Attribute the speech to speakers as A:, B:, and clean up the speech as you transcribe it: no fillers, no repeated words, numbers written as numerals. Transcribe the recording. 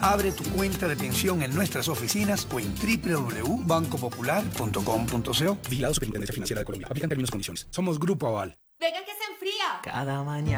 A: Abre tu cuenta de pensión en nuestras oficinas o en www.bancopopular.com.co. Vigilado Superintendencia Financiera de Colombia. Aplican términos y condiciones. Somos Grupo Aval.
B: Venga que se enfría.
C: Cada mañana